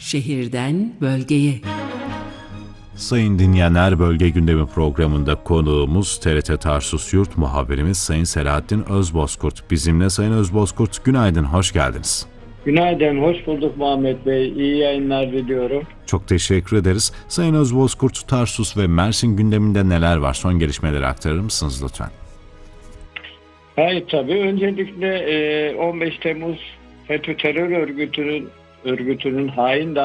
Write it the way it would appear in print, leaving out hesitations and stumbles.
Şehirden bölgeye. Sayın dinleyenler, Bölge Gündemi programında konuğumuz TRT Tarsus Yurt muhabirimiz Sayın Selahattin Özbozkurt. Bizimle Sayın Özbozkurt, günaydın, hoş geldiniz. Günaydın, hoş bulduk Muhammed Bey. İyi yayınlar diliyorum. Çok teşekkür ederiz. Sayın Özbozkurt, Tarsus ve Mersin gündeminde neler var? Son gelişmeleri aktarır mısınız lütfen? Hayır tabii. Öncelikle 15 Temmuz FETÖ terör örgütünün hain